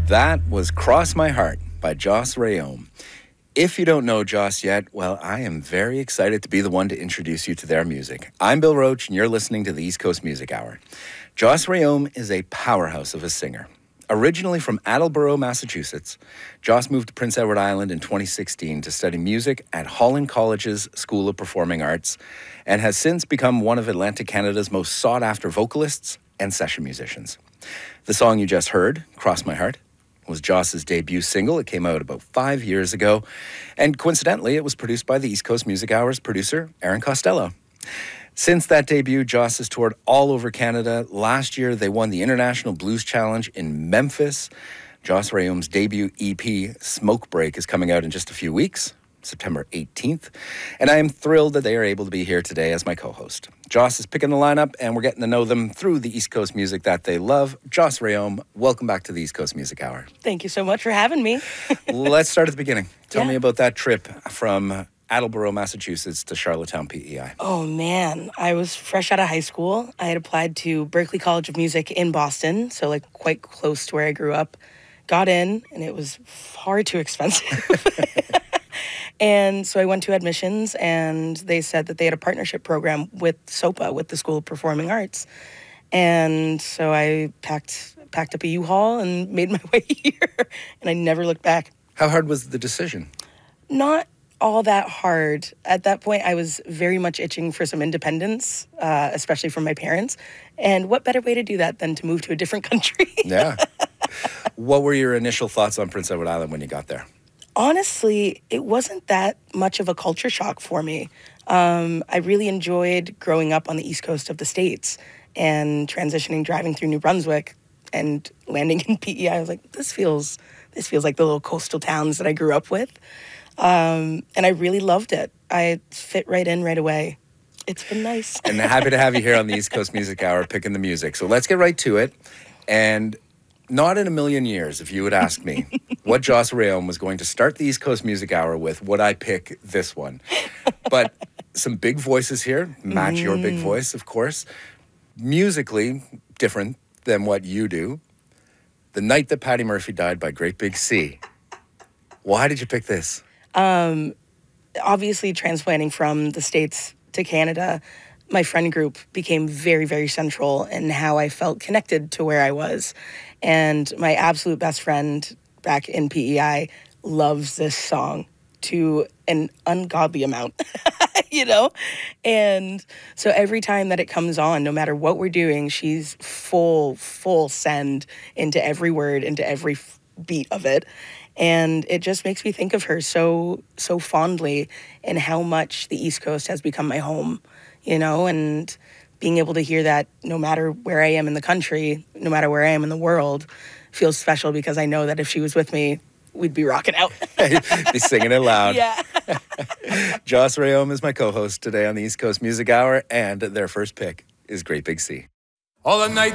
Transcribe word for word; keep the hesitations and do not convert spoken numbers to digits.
That was Cross My Heart by Joss Rayom. If you don't know Joss yet, well, I am very excited to be the one to introduce you to their music. I'm Bill Roach, and you're listening to the East Coast Music Hour. Joss Rayom is a powerhouse of a singer. Originally from Attleboro, Massachusetts, Joss moved to Prince Edward Island in twenty sixteen to study music at Holland College's School of Performing Arts, and has since become one of Atlantic Canada's most sought-after vocalists and session musicians. The song you just heard, Cross My Heart, was Joss's debut single. It came out about five years ago. And coincidentally, it was produced by the East Coast Music Hour's producer, Aaron Costello. Since that debut, Joss has toured all over Canada. Last year, they won the International Blues Challenge in Memphis. Joss Rayom's debut E P, Smoke Break, is coming out in just a few weeks, September eighteenth. And I am thrilled that they are able to be here today as my co-host. Joss is picking the lineup, and we're getting to know them through the East Coast music that they love. Joss Rayom, welcome back to the East Coast Music Hour. Thank you so much for having me. Let's start at the beginning. Tell Yeah. me about that trip from Attleboro, Massachusetts to Charlottetown, P E I. Oh, man. I was fresh out of high school. I had applied to Berklee College of Music in Boston, so like quite close to where I grew up. Got in, and it was far too expensive. And so I went to admissions, and they said that they had a partnership program with SOPA, with the School of Performing Arts. And so I packed packed up a U-Haul and made my way here, and I never looked back. How hard was the decision? Not all that hard. At that point, I was very much itching for some independence, uh, especially from my parents. And what better way to do that than to move to a different country? Yeah. What were your initial thoughts on Prince Edward Island when you got there? Honestly, it wasn't that much of a culture shock for me. Um, I really enjoyed growing up on the east coast of the States and transitioning, driving through New Brunswick and landing in P E I. I was like, this feels this feels like the little coastal towns that I grew up with. Um, and I really loved it. I fit right in right away. It's been nice. And happy to have you here on the East Coast Music Hour picking the music. So let's get right to it. And not in a million years, if you would ask me what Joss Rayom was going to start the East Coast Music Hour with, would I pick this one? But some big voices here, match mm. your big voice, of course. Musically, different than what you do. The Night That Patty Murphy Died by Great Big Sea. Why did you pick this? Um, obviously, transplanting from the States to Canada, my friend group became very, very central in how I felt connected to where I was. And my absolute best friend back in P E I loves this song to an ungodly amount, you know? And so every time that it comes on, no matter what we're doing, she's full, full send into every word, into every f- beat of it. And it just makes me think of her so, so fondly and how much the East Coast has become my home, you know, and being able to hear that no matter where I am in the country, no matter where I am in the world, feels special because I know that if she was with me, we'd be rocking out. Be singing it loud. Yeah. Joss Rayom is my co-host today on the East Coast Music Hour, and their first pick is Great Big Sea. All the night